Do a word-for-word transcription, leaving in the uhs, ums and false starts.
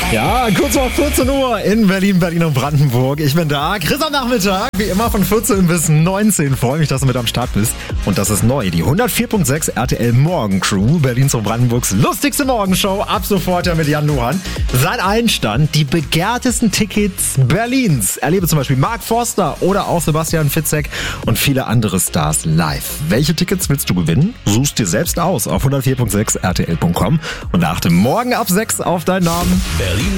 Ja, kurz vor vierzehn Uhr in Berlin, Berlin und Brandenburg. Ich bin da. Chris am Nachmittag, wie immer von vierzehn bis neunzehn. Freue mich, dass du mit am Start bist. Und das ist neu, die hundertvier Komma sechs R T L Morgencrew, Berlins und Brandenburgs lustigste Morgenshow. Ab sofort ja mit Jan Luhan. Sein Einstand, die begehrtesten Tickets Berlins. Erlebe zum Beispiel Mark Forster oder auch Sebastian Fitzek und viele andere Stars live. Welche Tickets willst du gewinnen? Suchst dir selbst aus auf hundertvier Komma sechs R T L Punkt com und achte morgen ab sechs auf deinen Namen. Berlin